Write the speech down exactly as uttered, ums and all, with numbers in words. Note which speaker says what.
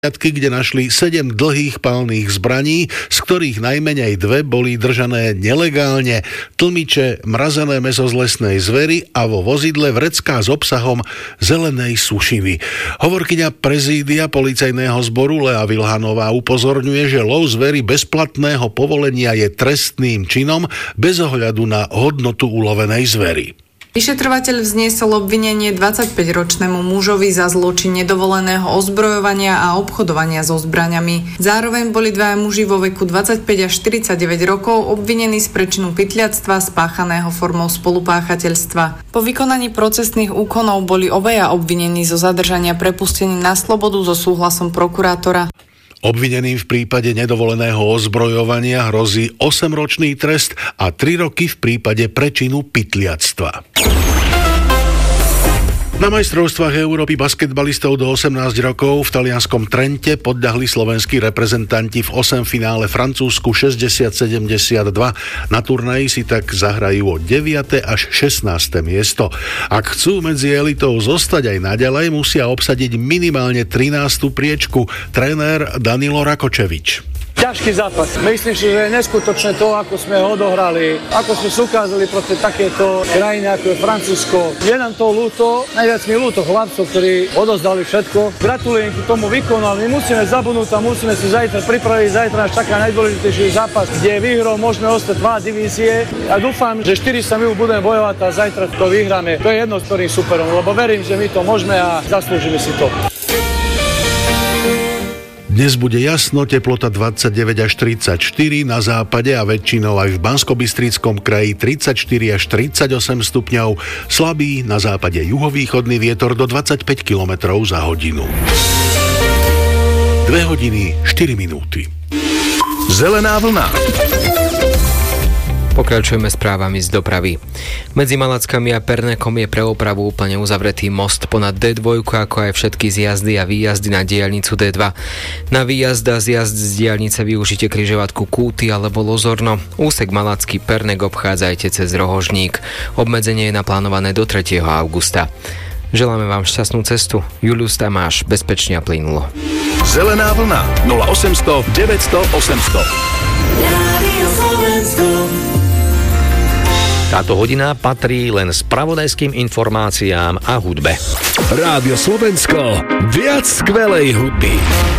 Speaker 1: kde našli sedem dlhých palných zbraní, z ktorých najmenej dve boli držané nelegálne, tlmiče, mrazené mäso z lesnej zvery a vo vozidle vrecká s obsahom zelenej sušiny. Hovorkyňa prezídia policajného zboru Lea Vilhanová upozorňuje, že lov zvery bez platného povolenia je trestným činom bez ohľadu na hodnotu ulovenej zvery.
Speaker 2: Vyšetrovateľ vzniesol obvinenie dvadsaťpäťročnému mužovi za zločin nedovoleného ozbrojovania a obchodovania so zbraňami. Zároveň boli dvaja muži vo veku dvadsaťpäť až štyridsaťdeväť rokov obvinení z prečinu pytliactva spáchaného formou spolupáchateľstva. Po vykonaní procesných úkonov boli obaja obvinení zo zadržania prepustení na slobodu so súhlasom prokurátora.
Speaker 1: Obvineným v prípade nedovoleného ozbrojovania hrozí osemročný trest a tri roky v prípade prečinu pytliactva. Na majstrovstvách Európy basketbalistov do osemnásť rokov v talianskom Trente podľahli slovenskí reprezentanti v osemfinále Francúzsku šesťdesiat sedemdesiatdva. Na turnaji si tak zahrajú o deviate až šestnáste miesto. Ak chcú medzi elitou zostať aj naďalej, musia obsadiť minimálne trinástu priečku. Tréner Danilo Rakočevič.
Speaker 3: Ťažký zápas. Myslím si, že je neskutočné to, ako sme ho odohrali, ako sme sa ukázali proti takéto krajine, ako je Francúzsko. Je nám to ľúto, najviac mi ľúto chlapcov, ktorí odozdali všetko. Gratulujem k tomu výkonu, ale my musíme zabudnúť a musíme si zajtra pripraviť. Zajtra nás čaká najdôležitejší zápas, kde výhrou môžeme ostať dva divízie. A dúfam, že štyri sa my budeme bojovať a zajtra to vyhráme. To je jedno s ktorým superom, lebo verím, že my to môžeme a zaslúžime si to.
Speaker 1: Dnes bude jasno, teplota dvadsaťdeväť až tridsaťštyri, na západe a väčšinou aj v Banskobystrickom kraji tridsaťštyri až tridsaťosem stupňov, slabý na západe juhovýchodný vietor do dvadsaťpäť kilometrov za hodinu. dve hodiny štyri minúty.
Speaker 4: Zelená vlna.
Speaker 5: Pokračujeme správami z dopravy. Medzi Malackami a Pernekom je pre opravu úplne uzavretý most ponad dé dva, ako aj všetky zjazdy a výjazdy na diaľnicu dé dva. Na výjazd a zjazd z diaľnice využite križovatku Kúty alebo Lozorno. Úsek Malacký Pernek obchádzajte cez Rohožník. Obmedzenie je naplánované do tretieho augusta. Želáme vám šťastnú cestu. Julius Tamáš, bezpečne a plynulo.
Speaker 4: Zelená vlna nula osemsto deväťsto osemsto. Táto hodina patrí len spravodajským informáciám a hudbe. Rádio Slovensko, viac skvelej hudby.